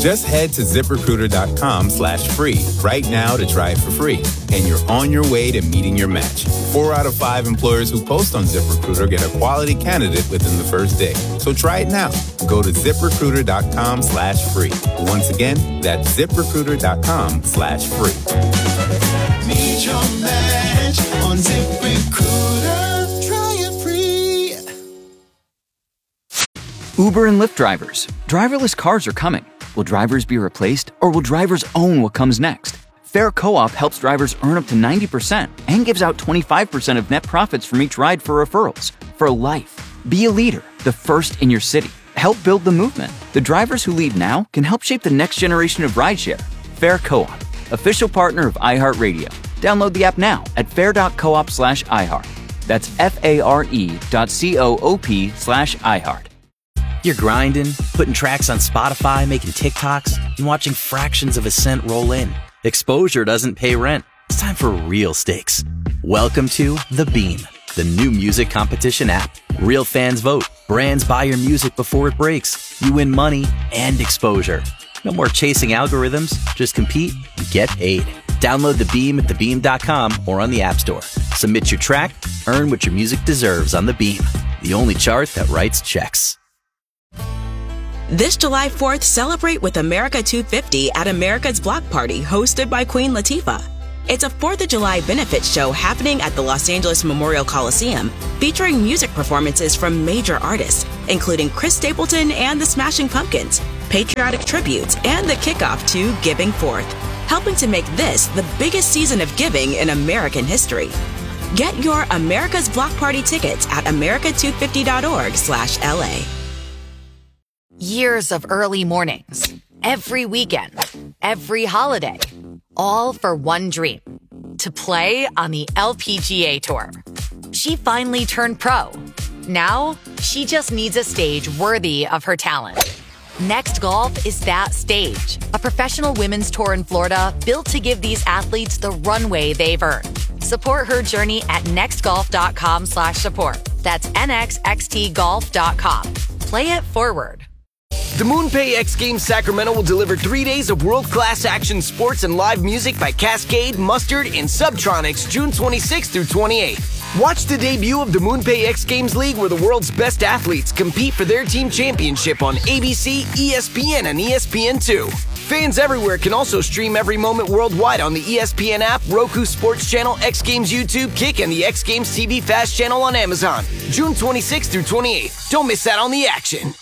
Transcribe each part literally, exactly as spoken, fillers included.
Just head to ZipRecruiter.com slash free right now to try it for free. And you're on your way to meeting your match. Four out of five employers who post on ZipRecruiter get a quality candidate within the first day. So try it now. Go to ZipRecruiter.com slash free. Once again, that's ZipRecruiter.com slash free. Meet your match on ZipRecruiter. Try it free. Uber and Lyft drivers. Driverless cars are coming. Will drivers be replaced, or will drivers own what comes next? Fair Co-op helps drivers earn up to ninety percent and gives out twenty-five percent of net profits from each ride for referrals. For life. Be a leader, the first in your city. Help build the movement. The drivers who lead now can help shape the next generation of rideshare. Fair Co-op, official partner of iHeartRadio. Download the app now at fair.coop slash iHeart. That's F-A-R-E dot C-O-O-P slash iHeart. You're grinding, putting tracks on Spotify, making TikToks, and watching fractions of a cent roll in. Exposure doesn't pay rent. It's time for real stakes. Welcome to The Beam, the new music competition app. Real fans vote. Brands buy your music before it breaks. You win money and exposure. No more chasing algorithms. Just compete and get paid. Download The Beam at the beam dot com or on the App Store. Submit your track. Earn what your music deserves on The Beam, the only chart that writes checks. This July fourth, celebrate with America two fifty at America's Block Party, hosted by Queen Latifah. It's a fourth of July benefit show happening at the Los Angeles Memorial Coliseum, featuring music performances from major artists, including Chris Stapleton and the Smashing Pumpkins, patriotic tributes, and the kickoff to Giving Forth, helping to make this the biggest season of giving in American history. Get your America's Block Party tickets at america two fifty dot org slash L A. Years of early mornings, every weekend, every holiday, all for one dream, to play on the L P G A Tour. She finally turned pro. Now, she just needs a stage worthy of her talent. Next Golf is that stage, a professional women's tour in Florida built to give these athletes the runway they've earned. Support her journey at nextgolf.com slash support. That's N X X T golf dot com. Play it forward. The MoonPay X Games Sacramento will deliver three days of world-class action sports and live music by Cascade, Mustard, and Subtronics June twenty-sixth through twenty-eighth. Watch the debut of the MoonPay X Games League, where the world's best athletes compete for their team championship on A B C, E S P N, and E S P N two. Fans everywhere can also stream every moment worldwide on the E S P N app, Roku Sports Channel, X Games YouTube, Kick, and the X Games T V Fast Channel on Amazon. June twenty-sixth through twenty-eighth. Don't miss out on the action.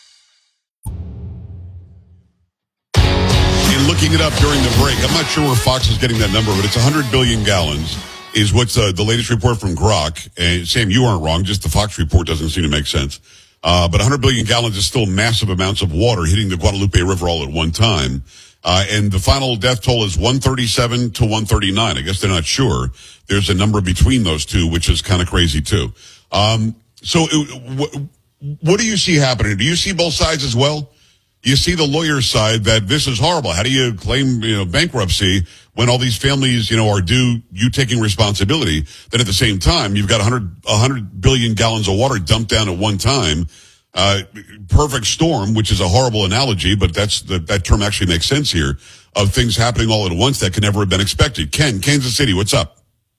Looking it up during the break, I'm not sure where Fox is getting that number, but it's one hundred billion gallons is what's uh, the latest report from Grok. And Sam, you aren't wrong. Just the Fox report doesn't seem to make sense. Uh, but one hundred billion gallons is still massive amounts of water hitting the Guadalupe River all at one time. Uh, and the final death toll is one thirty-seven to one thirty-nine. I guess they're not sure. There's a number between those two, which is kind of crazy too. Um, so it, what, what do you see happening? Do you see both sides as well? You see the lawyer's side that this is horrible. How do you claim, you know, bankruptcy when all these families, you know, are due you taking responsibility? Then at the same time, you've got one hundred, one hundred billion gallons of water dumped down at one time. Uh, perfect storm, which is a horrible analogy, but that's the, that term actually makes sense here, of things happening all at once that could never have been expected. Ken, Kansas City, what's up?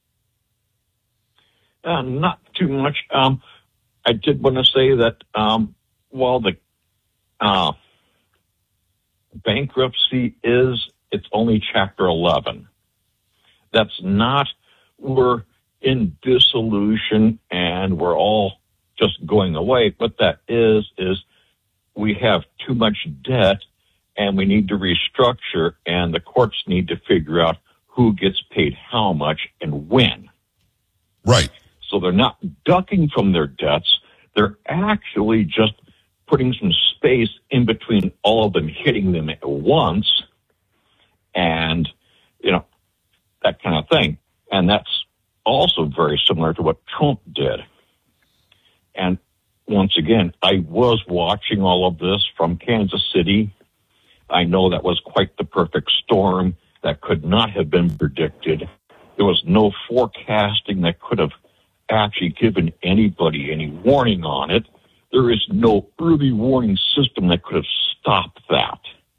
Uh, not too much. Um, I did want to say that, um, while the, uh, bankruptcy is, it's only Chapter eleven. That's not, we're in dissolution and we're all just going away. What that is, is we have too much debt and we need to restructure, and the courts need to figure out who gets paid how much and when. Right. So they're not ducking from their debts. They're actually just putting some space in between all of them, hitting them at once, and, you know, that kind of thing. And that's also very similar to what Trump did. And once again, I was watching all of this from Kansas City. I know that was quite the perfect storm that could not have been predicted. There was no forecasting that could have actually given anybody any warning on it. There is no early warning system that could have stopped that.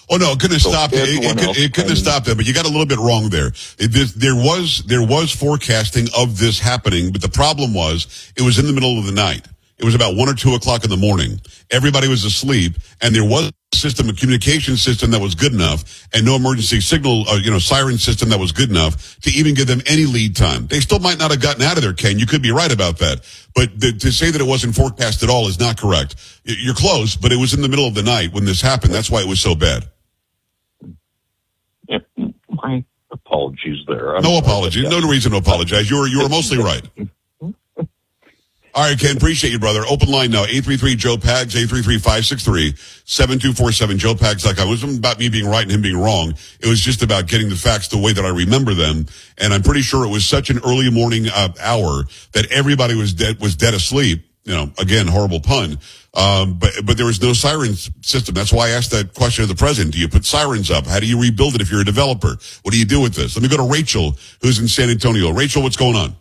Oh no, it couldn't have So stopped it. It, it, everyone could, else it couldn't have can- stopped it, but you got a little bit wrong there. It, there. There was there was forecasting of this happening, but the problem was it was in the middle of the night. It was about one or two o'clock in the morning. Everybody was asleep, and there was a system, a communication system that was good enough, and no emergency signal, uh, you know, siren system that was good enough to even give them any lead time. They still might not have gotten out of there, Ken. You could be right about that, but the, to say that it wasn't forecast at all is not correct. You're close, but it was in the middle of the night when this happened. That's why it was so bad. Yeah, my apologies there. I'm No sorry apology. about No that. reason to apologize. You were you were mostly right. All right, Ken, appreciate you, brother. Open line now, eight three three, Joe Pags, eight three three, five six three, seven two four seven, joe pags dot com. It wasn't about me being right and him being wrong. It was just about getting the facts the way that I remember them. And I'm pretty sure it was such an early morning uh, hour that everybody was dead, was dead asleep. You know, again, horrible pun. Um, but, but there was no siren system. That's why I asked that question of the president. Do you put sirens up? How do you rebuild it if you're a developer? What do you do with this? Let me go to Rachel, who's in San Antonio. Rachel, what's going on?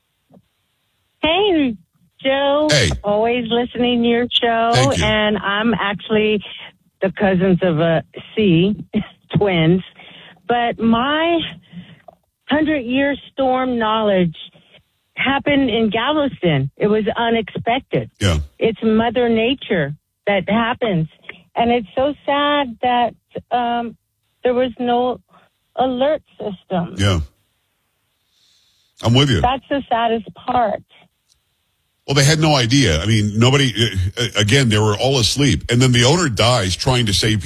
Hey, Joe. Hey. Always listening to your show. Thank you. And I'm actually the cousins of a C, twins. But my hundred-year storm knowledge happened in Galveston. It was unexpected. Yeah. It's Mother Nature that happens. And it's so sad that um, there was no alert system. Yeah. I'm with you. That's the saddest part. Well, they had no idea. I mean, nobody, uh, again, they were all asleep. And then the owner dies trying to save people.